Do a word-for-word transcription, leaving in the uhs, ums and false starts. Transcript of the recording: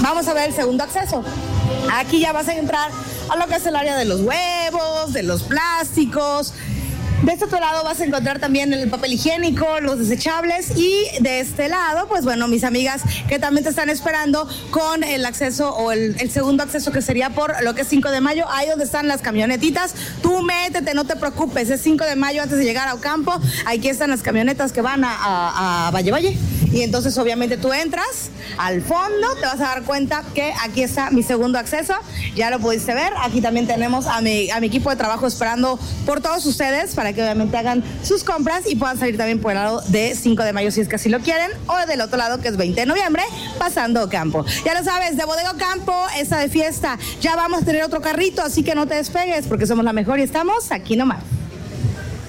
vamos a ver el segundo acceso. Aquí ya vas a entrar a lo que es el área de los huevos, de los plásticos. De este otro lado vas a encontrar también el papel higiénico, los desechables, y de este lado, pues bueno, mis amigas que también te están esperando con el acceso o el, el segundo acceso, que sería por lo que es cinco de mayo, ahí donde están las camionetitas. Tú métete, no te preocupes, es cinco de mayo antes de llegar a Ocampo. Aquí están las camionetas que van a, a, a Valle Valle. Y entonces obviamente tú entras al fondo, te vas a dar cuenta que aquí está mi segundo acceso, ya lo pudiste ver. Aquí también tenemos a mi, a mi equipo de trabajo esperando por todos ustedes para que obviamente hagan sus compras y puedan salir también por el lado de cinco de mayo si es que así lo quieren, o del otro lado que es veinte de noviembre, pasando Ocampo. Ya lo sabes, de Bodega Ocampo, esta de fiesta, ya vamos a tener otro carrito, así que no te despegues porque somos la mejor y estamos aquí nomás.